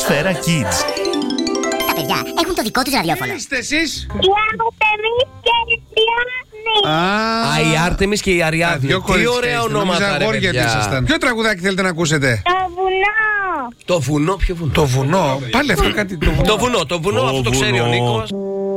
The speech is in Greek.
Σφαίρα Kids. Τα παιδιά έχουν το δικό τους ραδιόφωνο. Είστε εσείς? Η Άρτεμις και η Αριάδνη. Η Άρτεμις και η Αριάδνη. Δύο Τι ωραία ονόματα, ρε παιδιά. Ποιο τραγουδάκι θέλετε να ακούσετε? Το βουνό. Το βουνό, ποιο βουνό? Το βουνό. Πάλι αυτό κάτι. Το βουνό, αυτό το ξέρει ο Νίκος.